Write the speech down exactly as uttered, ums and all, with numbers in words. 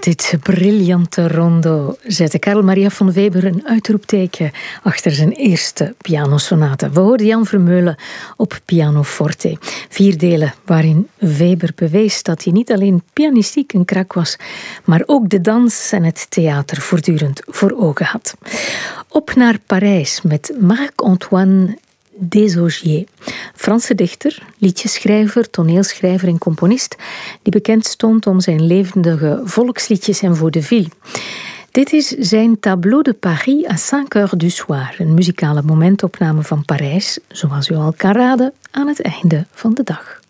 dit briljante rondo zette Carl Maria von Weber een uitroepteken achter zijn eerste pianosonate. We hoorden Jan Vermeulen op pianoforte. Vier delen waarin Weber bewees dat hij niet alleen pianistiek een krak was, maar ook de dans en het theater voortdurend voor ogen had. Op naar Parijs met Marc-Antoine Désaugiers, Franse dichter, liedjeschrijver, toneelschrijver en componist die bekend stond om zijn levendige volksliedjes en vaudeville. Dit is zijn Tableau de Paris à cinq heures du soir, een muzikale momentopname van Parijs, zoals u al kan raden, aan het einde van de dag.